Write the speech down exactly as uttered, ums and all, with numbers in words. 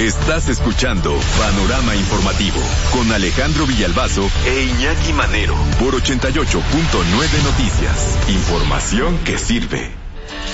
Estás escuchando Panorama Informativo con Alejandro Villalbazo e Iñaki Manero por ochenta y ocho punto nueve Noticias. Información que sirve.